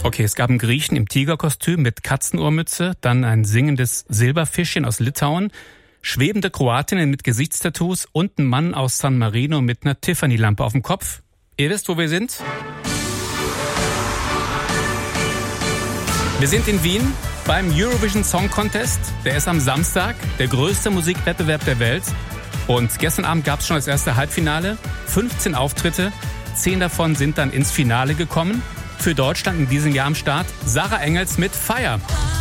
Okay, es gab einen Griechen im Tigerkostüm mit Katzenohrmütze, dann ein singendes Silberfischchen aus Litauen, schwebende Kroatinnen mit Gesichtstattoos und ein Mann aus San Marino mit einer Tiffany-Lampe auf dem Kopf. Ihr wisst, wo wir sind? Wir sind in Wien beim Eurovision Song Contest. Der ist am Samstag, der größte Musikwettbewerb der Welt. Und gestern Abend gab es schon das erste Halbfinale. 15 Auftritte, 10 davon sind dann ins Finale gekommen. Für Deutschland in diesem Jahr am Start Sarah Engels mit Fire.